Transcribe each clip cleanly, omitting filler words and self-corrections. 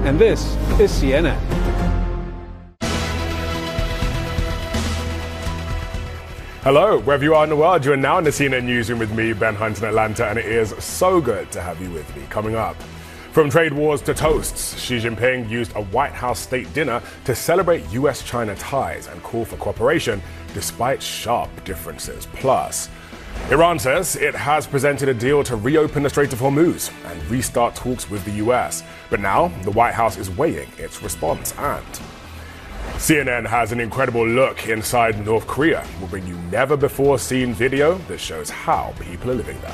And this is CNN. Hello, wherever you are in the world, you are now in the CNN Newsroom with me, Ben Hunt in Atlanta, and it is so good to have you with me. Coming up, from trade wars to toasts, Xi Jinping used a White House state dinner to celebrate US-China ties and call for cooperation despite sharp differences. Plus, Iran says it has presented a deal to reopen the Strait of Hormuz and restart talks with the US. But now, the White House is weighing its response, and CNN has an incredible look inside North Korea. We'll bring you never-before-seen video that shows how people are living there.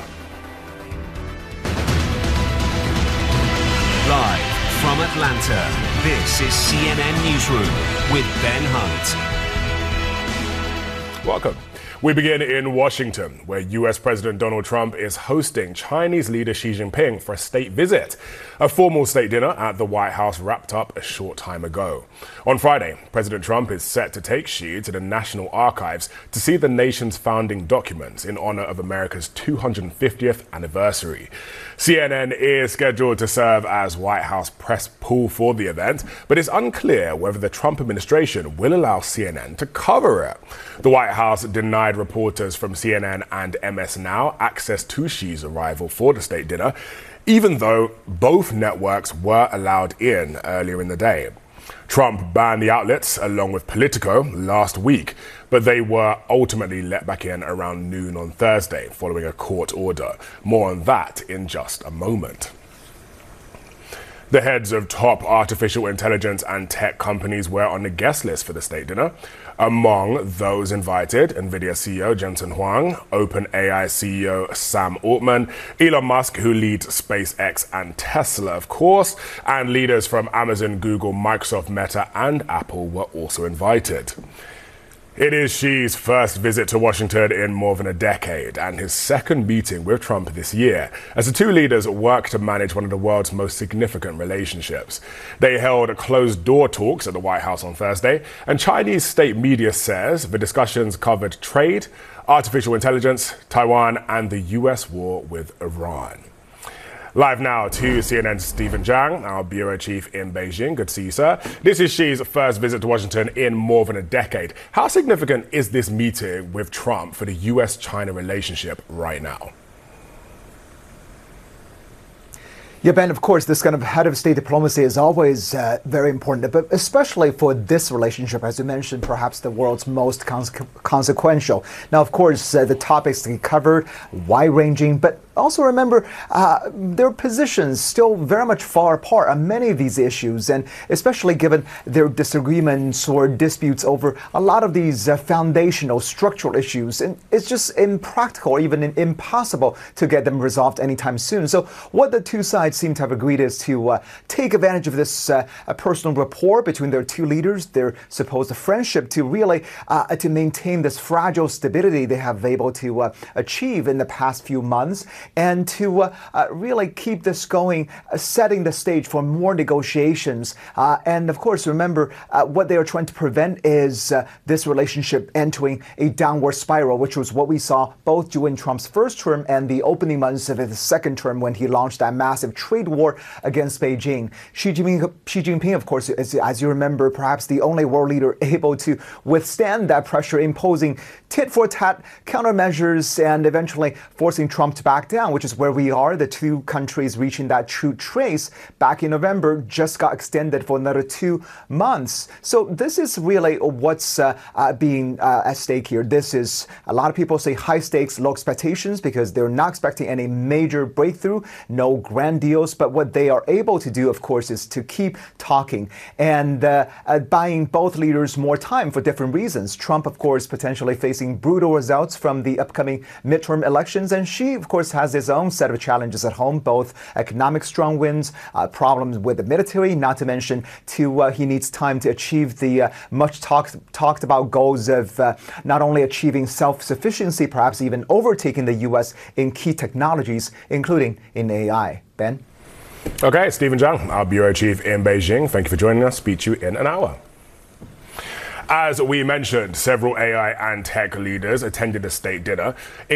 Live from Atlanta, this is CNN Newsroom with Ben Hunt. Welcome. We begin in Washington, where US President Donald Trump is hosting Chinese leader Xi Jinping for a state visit. A formal state dinner at the White House wrapped up a short time ago. On Friday, President Trump is set to take Xi to the National Archives to see the nation's founding documents in honor of America's 250th anniversary. CNN is scheduled to serve as White House press pool for the event, but it's unclear whether the Trump administration will allow CNN to cover it. The White House denied reporters from CNN and MS Now access to Xi's arrival for the state dinner, even though both networks were allowed in earlier in the day. Trump banned the outlets along with Politico last week, but they were ultimately let back in around noon on Thursday following a court order. More on that in just a moment. The heads of top artificial intelligence and tech companies were on the guest list for the state dinner. Among those invited, NVIDIA CEO Jensen Huang, OpenAI CEO Sam Altman, Elon Musk, who leads SpaceX and Tesla, of course, and leaders from Amazon, Google, Microsoft, Meta, and Apple were also invited. It is Xi's first visit to Washington in more than a decade and his second meeting with Trump this year, as the two leaders work to manage one of the world's most significant relationships. They held closed-door talks at the White House on Thursday, and Chinese state media says the discussions covered trade, artificial intelligence, Taiwan, and the U.S. war with Iran. Live now to CNN's Stephen Zhang, our bureau chief in Beijing. Good to see you, sir. This is Xi's first visit to Washington in more than a decade. How significant is this meeting with Trump for the US-China relationship right now? Yeah, Ben, of course, this kind of head of state diplomacy is always very important, but especially for this relationship, as you mentioned, perhaps the world's most consequential. Now, of course, the topics to be covered, wide-ranging, but also remember, their positions still very much far apart on many of these issues, and especially given their disagreements or disputes over a lot of these foundational structural issues. And it's just impractical or even impossible to get them resolved anytime soon. So what the two sides seem to have agreed is to take advantage of this personal rapport between their two leaders, their supposed friendship, to really to maintain this fragile stability they have been able to achieve in the past few months, and to really keep this going, setting the stage for more negotiations. And of course, remember, what they are trying to prevent is this relationship entering a downward spiral, which was what we saw both during Trump's first term and the opening months of his second term when he launched that massive trade war against Beijing. Xi Jinping, of course, is, as you remember, perhaps the only world leader able to withstand that pressure, imposing tit-for-tat countermeasures and eventually forcing Trump to back down, which is where we are. The two countries reaching that true trace back in November just got extended for another 2 months. So this is really what's being at stake here. This is, a lot of people say, high stakes, low expectations, because they're not expecting any major breakthrough, no grand deals. But what they are able to do, of course, is to keep talking and buying both leaders more time for different reasons. Trump, of course, potentially facing brutal results from the upcoming midterm elections, and Xi, of course, has his own set of challenges at home, both economic strong winds, problems with the military, not to mention he needs time to achieve the much talked about goals of not only achieving self-sufficiency, perhaps even overtaking the U.S. in key technologies, including in AI. Ben? Okay, Stephen Zhang, our bureau chief in Beijing. Thank you for joining us. Speak to you in an hour. As we mentioned, several AI and tech leaders attended a state dinner.